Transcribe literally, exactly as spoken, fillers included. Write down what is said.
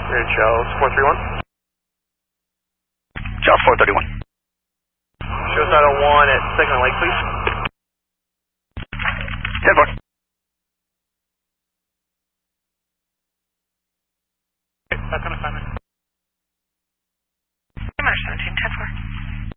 Great, Charles, four three one. Charles four thirty-one. Show us out of one at Segment Lake, please. ten four. That's on assignment.